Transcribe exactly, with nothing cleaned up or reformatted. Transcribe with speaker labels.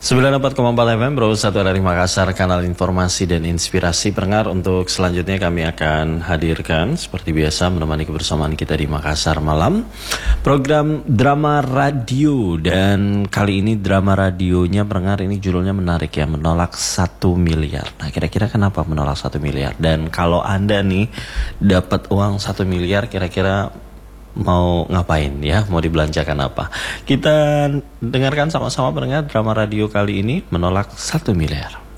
Speaker 1: sembilan puluh empat koma empat F M Bro satu dari Makassar, kanal informasi dan inspirasi. Pendengar, untuk selanjutnya kami akan hadirkan seperti biasa menemani kebersamaan kita di Makassar malam program drama radio. Dan kali ini drama radionya, pendengar, ini judulnya menarik ya, menolak satu miliar. Nah, kira-kira kenapa menolak satu miliar? Dan kalau Anda nih dapat uang satu miliar, kira-kira mau ngapain ya? Mau dibelanjakan apa? Kita dengarkan sama-sama pendengar drama radio kali ini, menolak satu miliar.